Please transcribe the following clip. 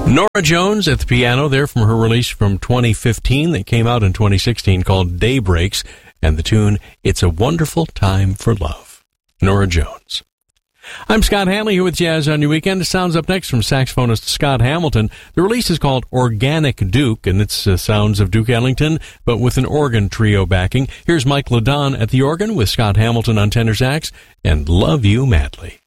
Norah Jones at the piano there from her release from 2015 that came out in 2016 called Daybreaks, and the tune It's a Wonderful Time for Love. Norah Jones. I'm Scott Hanley here with Jazz on Your Weekend. The sounds up next from saxophonist Scott Hamilton. The release is called Organic Duke, and it's sounds of Duke Ellington, but with an organ trio backing. Here's Mike LeDon at the organ with Scott Hamilton on tenor sax, and Love You Madly.